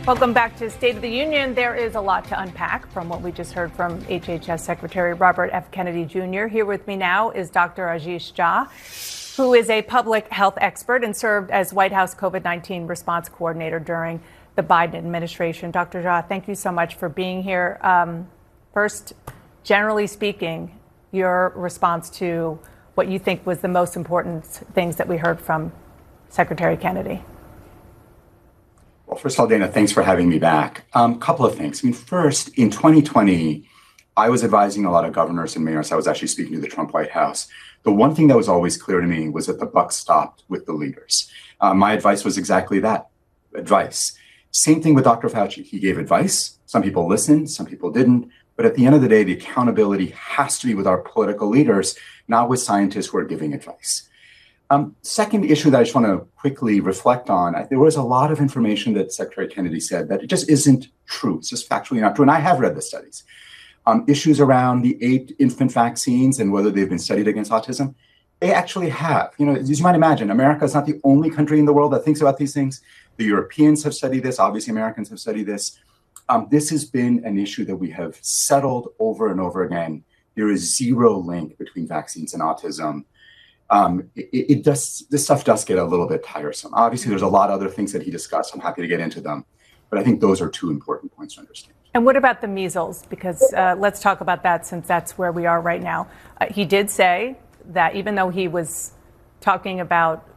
Welcome back to State of the Union. There is a lot to unpack from what we just heard from HHS Secretary Robert F. Kennedy Jr. Here with me now is Dr. Ashish Jha, who is a public health expert and served as White House COVID-19 response coordinator during the Biden administration. Dr. Jha, thank you so much for being here. First, generally speaking, your response to what you think was the most important things that we heard from Secretary Kennedy. Well, first of all, Dana, thanks for having me back. Couple of things. First, in 2020, I was advising a lot of governors and mayors. I was actually speaking to the Trump White House. The one thing that was always clear to me was that the buck stopped with the leaders. My advice was exactly that, advice. Same thing with Dr. Fauci. He gave advice. Some people listened, some people didn't. But at the end of the day, the accountability has to be with our political leaders, not with scientists who are giving advice. Second issue that I just want to quickly reflect on, there was a lot of information that Secretary Kennedy said that it just isn't true. It's just factually not true. And I have read the studies. Issues around the 8 infant vaccines and whether they've been studied against autism, they actually have. As you might imagine, America is not the only country in the world that thinks about these things. The Europeans have studied this. Obviously, Americans have studied this. This has been an issue that we have settled over and over again. There is zero link between vaccines and autism. This stuff does get a little bit tiresome. Obviously, there's a lot of other things that he discussed. I'm happy to get into them. But I think those are 2 important points to understand. And what about the measles? Because let's talk about that since that's where we are right now. He did say that even though he was talking about